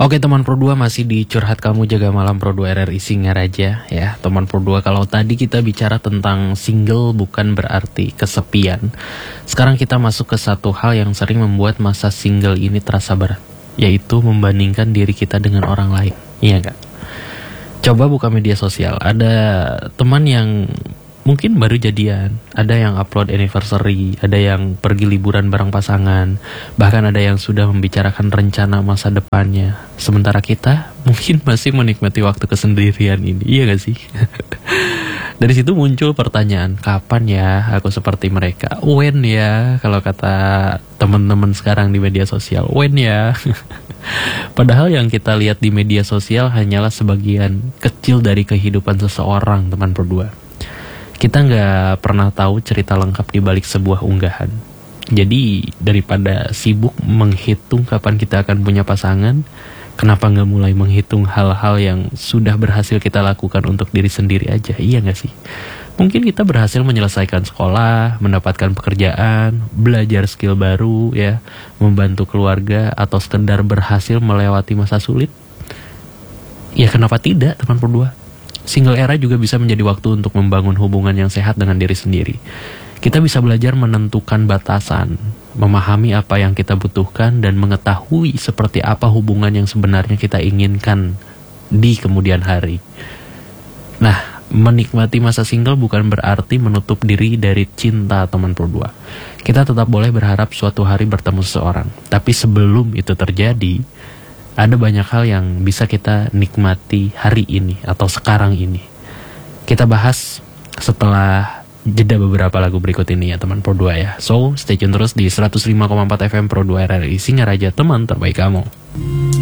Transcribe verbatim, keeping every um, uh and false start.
Oke teman Pro dua, masih di Curhat Kamu Jaga Malam Pro dua R R I Singaraja ya. Teman Pro dua, kalau tadi kita bicara tentang single bukan berarti kesepian. Sekarang kita masuk ke satu hal yang sering membuat masa single ini terasa berat, yaitu membandingkan diri kita dengan orang lain. Iya gak? Coba buka media sosial, ada teman yang mungkin baru jadian, ada yang upload anniversary, ada yang pergi liburan bareng pasangan, bahkan ada yang sudah membicarakan rencana masa depannya. Sementara kita mungkin masih menikmati waktu kesendirian ini, iya gak sih? Dari situ muncul pertanyaan, kapan ya aku seperti mereka? When ya, kalau kata teman-teman sekarang di media sosial, when ya? Padahal yang kita lihat di media sosial hanyalah sebagian kecil dari kehidupan seseorang, teman berdua. Kita nggak pernah tahu cerita lengkap di balik sebuah unggahan. Jadi daripada sibuk menghitung kapan kita akan punya pasangan, kenapa nggak mulai menghitung hal-hal yang sudah berhasil kita lakukan untuk diri sendiri aja, iya nggak sih? Mungkin kita berhasil menyelesaikan sekolah, mendapatkan pekerjaan, belajar skill baru, ya, membantu keluarga, atau sekedar berhasil melewati masa sulit. Ya kenapa tidak, teman berdua? Single era juga bisa menjadi waktu untuk membangun hubungan yang sehat dengan diri sendiri. Kita bisa belajar menentukan batasan, memahami apa yang kita butuhkan, dan mengetahui seperti apa hubungan yang sebenarnya kita inginkan di kemudian hari. Nah, menikmati masa single bukan berarti menutup diri dari cinta, teman berdua. Kita tetap boleh berharap suatu hari bertemu seseorang. Tapi sebelum itu terjadi, ada banyak hal yang bisa kita nikmati hari ini atau sekarang ini. Kita bahas setelah jeda beberapa lagu berikut ini ya teman Pro dua ya. So, stay tune terus di seratus lima koma empat F M Pro dua R R I Singaraja, teman terbaik kamu.